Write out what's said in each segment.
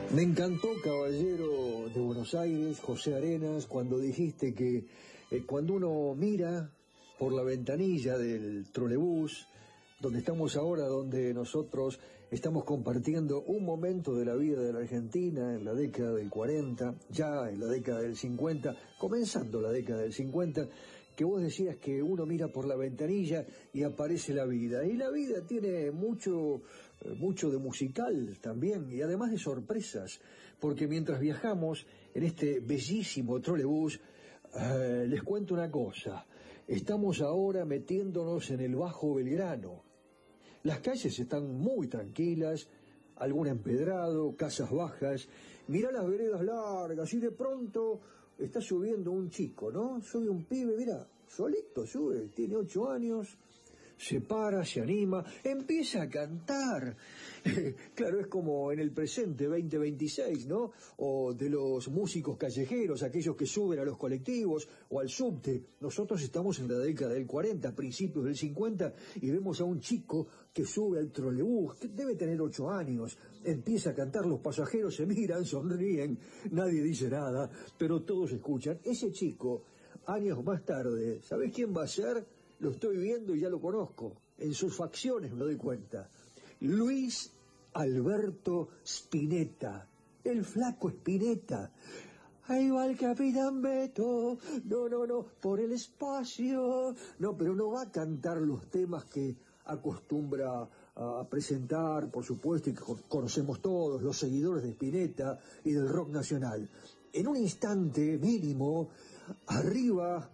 Me encantó, caballero de Buenos Aires, José Arenas, cuando dijiste que cuando uno mira por la ventanilla del trolebús, donde estamos ahora, donde nosotros estamos compartiendo un momento de la vida de la Argentina en la década del 40, ya en la década del 50, comenzando la década del 50, que vos decías que uno mira por la ventanilla y aparece la vida. Y la vida tiene mucho de musical también, y además de sorpresas, porque mientras viajamos en este bellísimo trolebús, les cuento una cosa. Estamos ahora metiéndonos en el Bajo Belgrano. Las calles están muy tranquilas, algún empedrado, casas bajas. Mirá las veredas largas y de pronto está subiendo un chico, ¿no? Sube un pibe, mira, solito sube, tiene 8 años, se para, se anima, empieza a cantar. Claro, es como en el presente 2026, ¿no? O de los músicos callejeros, aquellos que suben a los colectivos o al subte. Nosotros estamos en la década del 40, principios del 50, y vemos a un chico que sube al trolebús, que debe tener 8 años, empieza a cantar, los pasajeros se miran, sonríen, nadie dice nada, pero todos escuchan. Ese chico, años más tarde, ¿sabés quién va a ser? Lo estoy viendo y ya lo conozco. En sus facciones me doy cuenta. Luis Alberto Spinetta, el flaco Spinetta. Ahí va el capitán Beto, no, por el espacio. No, pero no va a cantar los temas que acostumbra a presentar, por supuesto, y que conocemos todos, los seguidores de Spinetta y del rock nacional. En un instante mínimo, arriba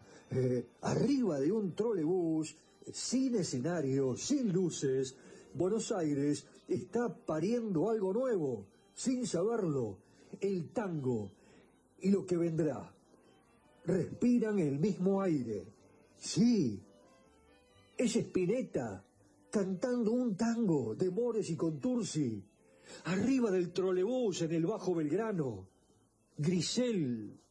de un trolebús, sin escenario, sin luces, Buenos Aires está pariendo algo nuevo, sin saberlo, el tango y lo que vendrá. Respiran el mismo aire. Sí, es Spinetta cantando un tango de Mores y Contursi, arriba del trolebús en el Bajo Belgrano. Grisel